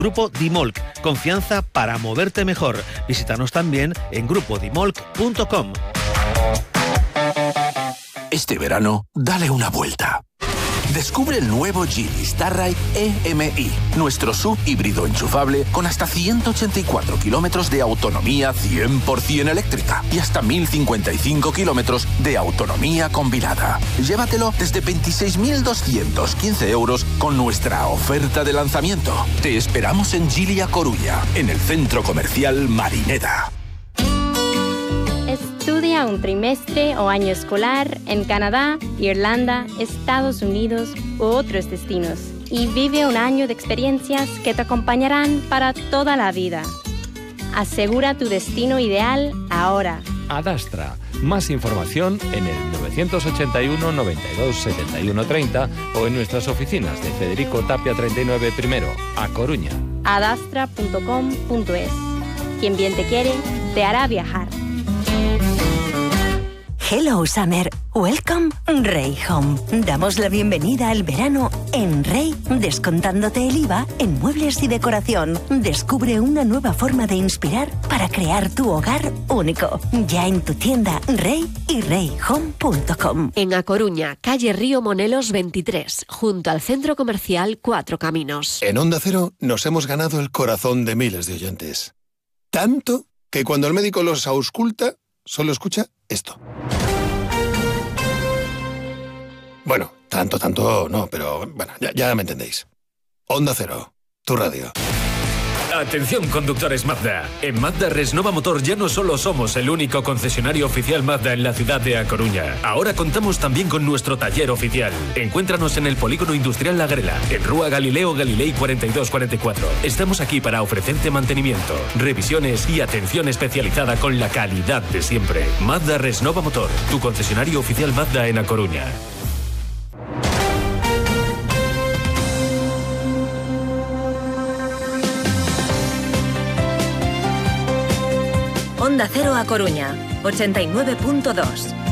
Grupo Dimolc, confianza para moverte mejor. Visítanos también en grupodimolc.com. Este verano, dale una vuelta. Descubre el nuevo Geely Starride EMI, nuestro SUV híbrido enchufable con hasta 184 kilómetros de autonomía 100% eléctrica y hasta 1055 kilómetros de autonomía combinada. Llévatelo desde 26.215 euros con nuestra oferta de lanzamiento. Te esperamos en Geely A Coruña, en el centro comercial Marineda. Estudia un trimestre o año escolar en Canadá, Irlanda, Estados Unidos u otros destinos y vive un año de experiencias que te acompañarán para toda la vida. Asegura tu destino ideal ahora. Adastra. Más información en el 981 92 71 30 o en nuestras oficinas de Federico Tapia 39 primero, A Coruña. adastra.com.es. Quien bien te quiere, te hará viajar. Hello Summer, welcome Rey Home. Damos la bienvenida al verano en Rey, descontándote el IVA en muebles y decoración. Descubre una nueva forma de inspirar para crear tu hogar único. Ya en tu tienda Rey y reyhome.com. En A Coruña, calle Río Monelos 23, junto al Centro Comercial Cuatro Caminos. En Onda Cero nos hemos ganado el corazón de miles de oyentes. Tanto que cuando el médico los ausculta, solo escucha esto. Bueno, tanto no, pero bueno, ya me entendéis. Onda Cero, tu radio. Atención conductores Mazda. En Mazda Resnova Motor ya no solo somos el único concesionario oficial Mazda en la ciudad de A Coruña. Ahora contamos también con nuestro taller oficial. Encuéntranos en el Polígono Industrial La Grela, en Rúa Galileo Galilei 4244. Estamos aquí para ofrecerte mantenimiento, revisiones y atención especializada con la calidad de siempre. Mazda Resnova Motor, tu concesionario oficial Mazda en A Coruña. Onda Cero A Coruña, 89.2.